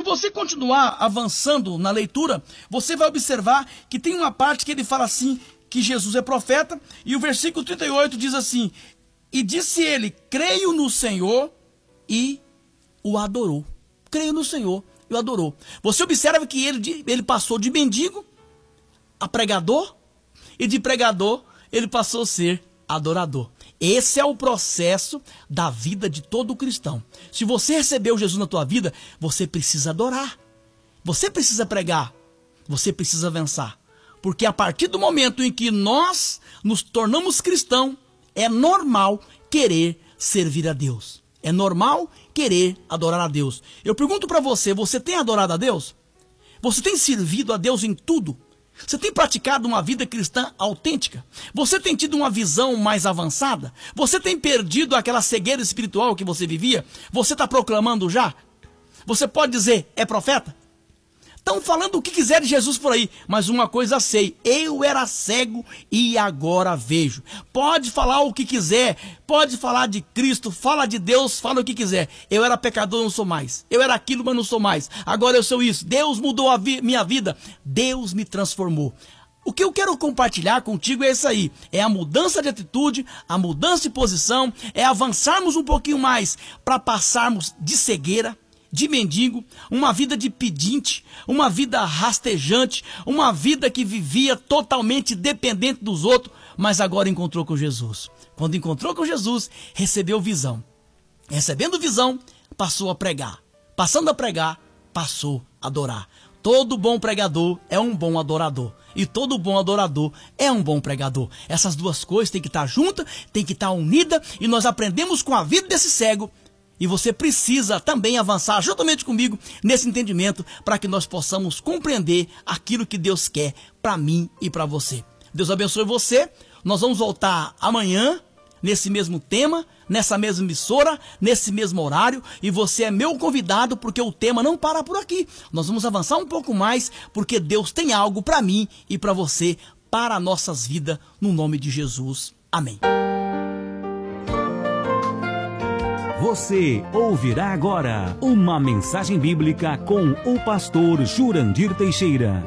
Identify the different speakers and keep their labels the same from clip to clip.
Speaker 1: você continuar avançando na leitura, você vai observar que tem uma parte que ele fala assim, que Jesus é profeta, e o versículo 38 diz assim: e disse ele, creio no Senhor, e o adorou. Creio no Senhor e o adorou. Você observa que ele passou de mendigo a pregador, e de pregador ele passou a ser adorador. Esse é o processo da vida de todo cristão. Se você recebeu Jesus na tua vida, você precisa adorar, você precisa pregar, você precisa avançar. Porque a partir do momento em que nós nos tornamos cristãos, é normal querer servir a Deus. É normal querer adorar a Deus. Eu pergunto para você, você tem adorado a Deus? Você tem servido a Deus em tudo? Você tem praticado uma vida cristã autêntica? Você tem tido uma visão mais avançada? Você tem perdido aquela cegueira espiritual que você vivia? Você está proclamando já? Você pode dizer, é profeta? Estão falando o que quiser de Jesus por aí, mas uma coisa sei, eu era cego e agora vejo. Pode falar o que quiser, pode falar de Cristo, fala de Deus, fala o que quiser. Eu era pecador, não sou mais. Eu era aquilo, mas não sou mais. Agora eu sou isso. Deus mudou minha vida, Deus me transformou. O que eu quero compartilhar contigo é isso aí, é a mudança de atitude, a mudança de posição, é avançarmos um pouquinho mais para passarmos de cegueira, de mendigo, uma vida de pedinte, uma vida rastejante, uma vida que vivia totalmente dependente dos outros, mas agora encontrou com Jesus. Quando encontrou com Jesus, recebeu visão. Recebendo visão, passou a pregar. Passando a pregar, passou a adorar. Todo bom pregador é um bom adorador. E todo bom adorador é um bom pregador. Essas duas coisas têm que estar juntas, têm que estar unidas, e nós aprendemos com a vida desse cego. E você precisa também avançar juntamente comigo nesse entendimento para que nós possamos compreender aquilo que Deus quer para mim e para você. Deus abençoe você. Nós vamos voltar amanhã nesse mesmo tema, nessa mesma emissora, nesse mesmo horário. E você é meu convidado porque o tema não para por aqui. Nós vamos avançar um pouco mais porque Deus tem algo para mim e para você, para nossas vidas, no nome de Jesus. Amém.
Speaker 2: Você ouvirá agora uma mensagem bíblica com o pastor Jurandir Teixeira.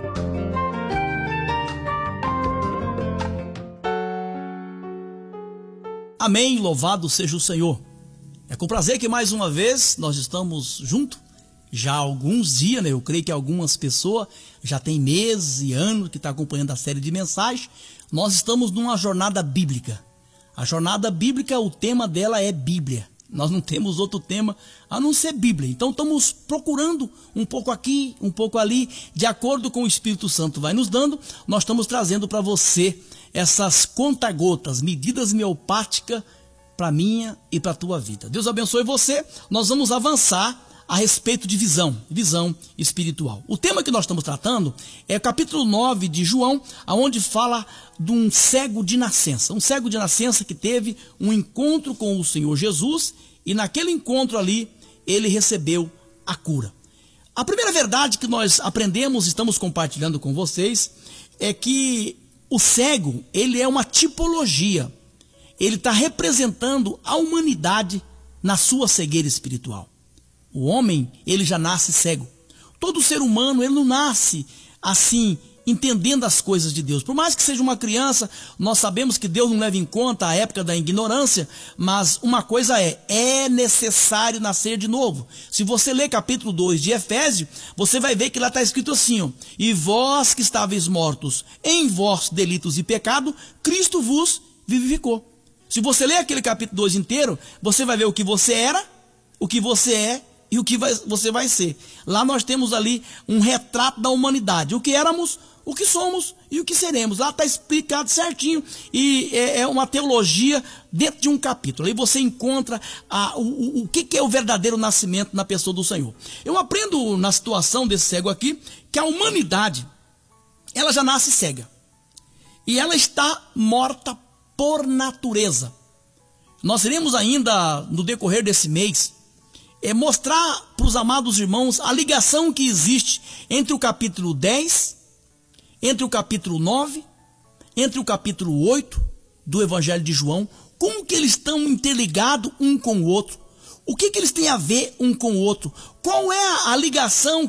Speaker 1: Amém, louvado seja o Senhor. É com prazer que mais uma vez nós estamos juntos, já há alguns dias, né? Eu creio que algumas pessoas já tem meses e anos que estão acompanhando a série de mensagens. Nós estamos numa jornada bíblica. A jornada bíblica, o tema dela é Bíblia. Nós não temos outro tema a não ser Bíblia. Então estamos procurando um pouco aqui, um pouco ali, de acordo com o Espírito Santo vai nos dando. Nós estamos trazendo para você essas conta-gotas, medidas miopáticas para minha e para a tua vida. Deus abençoe você. Nós vamos avançar a respeito de visão espiritual. O tema que nós estamos tratando é o capítulo 9 de João, onde fala de um cego de nascença. Um cego de nascença que teve um encontro com o Senhor Jesus e naquele encontro ali ele recebeu a cura. A primeira verdade que nós aprendemos, estamos compartilhando com vocês, é que o cego, ele é uma tipologia. Ele está representando a humanidade na sua cegueira espiritual. O homem, ele já nasce cego. Todo ser humano, ele não nasce assim, entendendo as coisas de Deus. Por mais que seja uma criança, nós sabemos que Deus não leva em conta a época da ignorância, mas uma coisa é necessário nascer de novo. Se você ler capítulo 2 de Efésios, você vai ver que lá está escrito assim, ó, e vós que estáveis mortos em vossos delitos e pecado, Cristo vos vivificou. Se você ler aquele capítulo 2 inteiro, você vai ver o que você era, o que você é, e o que você vai ser. Lá nós temos ali um retrato da humanidade. O que éramos, o que somos e o que seremos. Lá está explicado certinho. E é uma teologia dentro de um capítulo. Aí você encontra o que é o verdadeiro nascimento na pessoa do Senhor. Eu aprendo na situação desse cego aqui que a humanidade, ela já nasce cega. E ela está morta por natureza. Nós iremos ainda, no decorrer desse mês, mostrar para os amados irmãos a ligação que existe entre o capítulo 10, entre o capítulo 9, entre o capítulo 8 do Evangelho de João, como que eles estão interligados um com o outro, o que eles têm a ver um com o outro, qual é a ligação